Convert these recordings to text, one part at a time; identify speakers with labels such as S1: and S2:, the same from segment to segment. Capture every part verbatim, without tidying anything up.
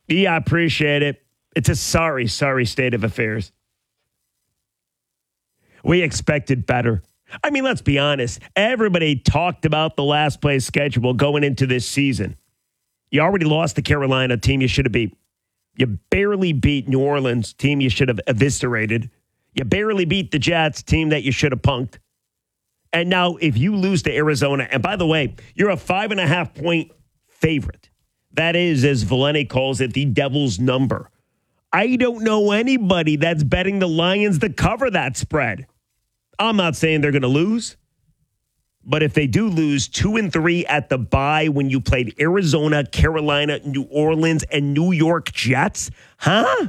S1: Yeah, I appreciate it. It's a sorry, sorry state of affairs. We expected better. I mean, let's be honest. Everybody talked about the last place schedule going into this season. You already lost the Carolina team you should have beat. You barely beat New Orleans, team you should have eviscerated. You barely beat the Jets, team that you should have punked. And now if you lose to Arizona, and by the way, you're a five and a half point favorite. That is, as Valenti calls it, the devil's number. I don't know anybody that's betting the Lions to cover that spread. I'm not saying they're going to lose, but if they do lose two and three at the bye when you played Arizona, Carolina, New Orleans, and New York Jets, huh?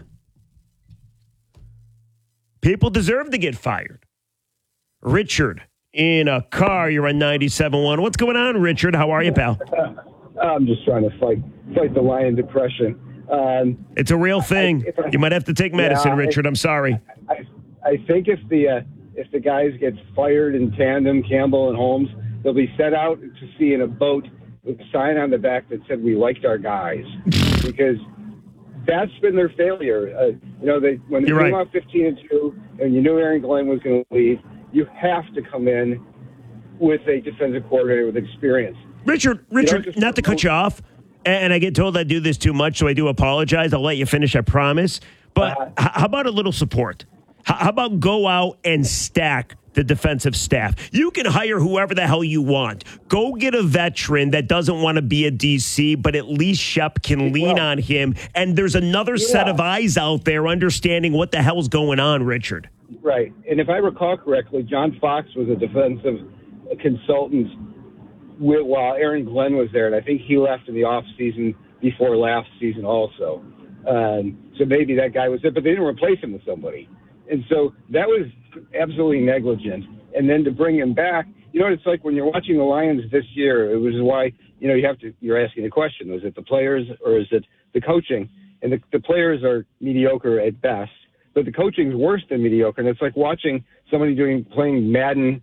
S1: People deserve to get fired. Richard, in a car, you're on ninety-seven point one. What's going on, Richard? How are you, pal?
S2: I'm just trying to fight fight the lion depression. Um,
S1: it's a real thing. I, I, you might have to take medicine, yeah, Richard. I, I'm sorry.
S2: I, I think if the uh, if the guys get fired in tandem, Campbell and Holmes, they'll be set out to sea in a boat with a sign on the back that said, "We liked our guys," because that's been their failure. Uh, you know, they when they
S1: You're
S2: came
S1: right.
S2: out fifteen and two, and you knew Aaron Glenn was going to leave, you have to come in with a defensive coordinator with experience.
S1: Richard, Richard,
S2: you know,
S1: not to cut you off, and I get told I do this too much, so I do apologize. I'll let you finish, I promise. But uh, how about a little support? How about go out and stack the defensive staff? You can hire whoever the hell you want. Go get a veteran that doesn't want to be a D C, but at least Shep can lean well, on him. And there's another yeah. set of eyes out there understanding what the hell's going on, Richard.
S2: Right. And if I recall correctly, John Fox was a defensive consultant while Aaron Glenn was there, and I think he left in the offseason before last season also. Um, so maybe that guy was there, but they didn't replace him with somebody. And so that was absolutely negligent. And then to bring him back, you know what it's like when you're watching the Lions this year, it was why, you know, you have to, you're asking the question, is it the players or is it the coaching? And the, the players are mediocre at best, but the coaching is worse than mediocre. And it's like watching somebody doing, playing Madden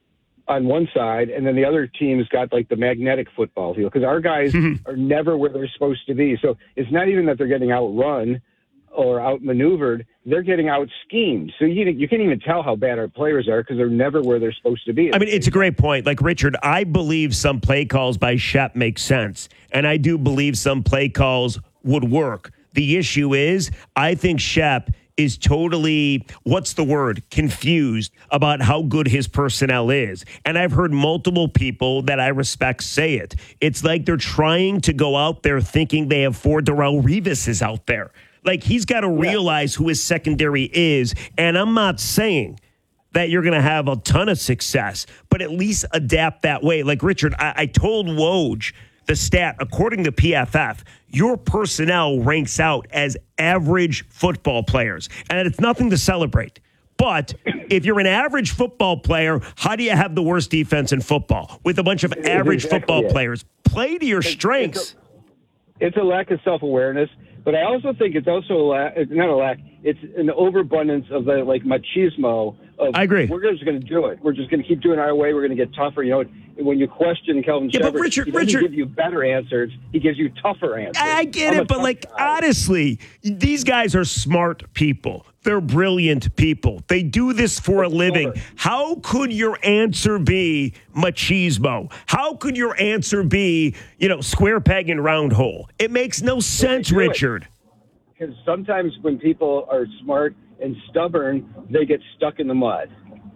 S2: on one side, and then the other team's got like the magnetic football field, because our guys are never where they're supposed to be. So it's not even that they're getting outrun or outmaneuvered, they're getting out schemed. So you you can't even tell how bad our players are because they're never where they're supposed to be.
S1: I mean, it's a great point. Like, Richard, I believe some play calls by Shep make sense, and I do believe some play calls would work. The issue is, I think Shep is totally, what's the word, confused about how good his personnel is. And I've heard multiple people that I respect say it. It's like they're trying to go out there thinking they have four Darrelle Revises out there. Like, he's got to realize who his secondary is. And I'm not saying that you're going to have a ton of success, but at least adapt that way. Like, Richard, I, I told Woj the stat, according to P F F, your personnel ranks out as average football players. And it's nothing to celebrate. But if you're an average football player, how do you have the worst defense in football with a bunch of average exactly football it. players? Play to your
S2: it's,
S1: strengths.
S2: It's a, it's a lack of self-awareness. But I also think it's also a lack, it's not a lack, it's an overabundance of the, like, machismo of,
S1: I agree.
S2: We're just going to do it. We're just going to keep doing it our way. We're going to get tougher. You know, when you question Kelvin
S1: yeah,
S2: Shepherd,
S1: but Richard,
S2: he doesn't
S1: Richard,
S2: give you better answers. He gives you tougher answers.
S1: I get
S2: I'm
S1: it, but, like, guy. honestly, these guys are smart people. They're brilliant people. They do this for a living. How could your answer be machismo? How could your answer be, you know, square peg and round hole? It makes no sense, Richard.
S2: Because sometimes when people are smart and stubborn, they get stuck in the mud.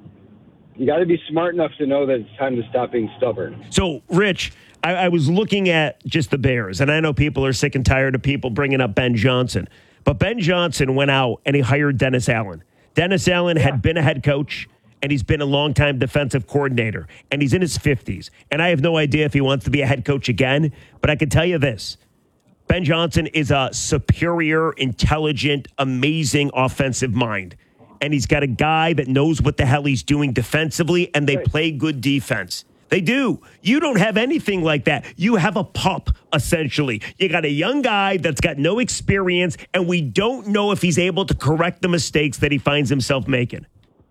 S2: You got to be smart enough to know that it's time to stop being stubborn.
S1: So, Rich, I, I was looking at just the Bears, and I know people are sick and tired of people bringing up Ben Johnson. But Ben Johnson went out and he hired Dennis Allen. Dennis Allen yeah. had been a head coach, and he's been a longtime defensive coordinator, and he's in his fifties. And I have no idea if he wants to be a head coach again, but I can tell you this. Ben Johnson is a superior, intelligent, amazing offensive mind. And he's got a guy that knows what the hell he's doing defensively, and they right. play good defense. They do. You don't have anything like that. You have a pup, essentially. You got a young guy that's got no experience, and we don't know if he's able to correct the mistakes that he finds himself making.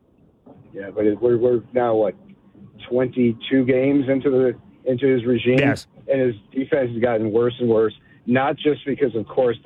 S2: Yeah, but we're we're now, what, twenty-two games into the into his regime?
S1: Yes.
S2: And his defense has gotten worse and worse, not just because, of course,